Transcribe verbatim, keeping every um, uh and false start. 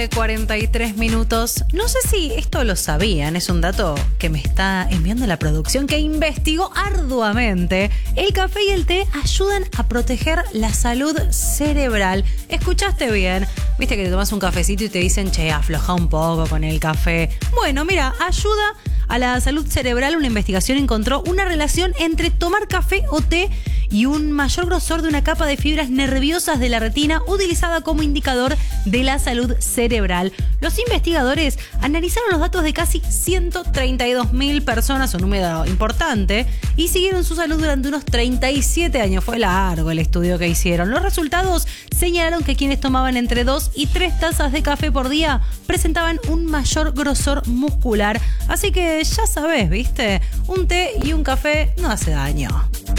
cuarenta y tres minutos. No sé si esto lo sabían, es un dato que me está enviando la producción, que investigó arduamente. El café y el té ayudan a proteger la salud cerebral. ¿Escuchaste bien? Viste que te tomas un cafecito y te dicen, che, afloja un poco con el café. Bueno, mira, ayuda a la salud cerebral. Una investigación encontró una relación entre tomar café o té y un mayor grosor de una capa de fibras nerviosas de la retina utilizada como indicador de la salud cerebral. Los investigadores analizaron los datos de casi ciento treinta y dos mil personas, un número importante, y siguieron su salud durante unos treinta y siete años. Fue largo el estudio que hicieron. Los resultados señalaron que quienes tomaban entre dos y tres tazas de café por día presentaban un mayor grosor muscular. Así que ya sabés, ¿viste? Un té y un café no hace daño.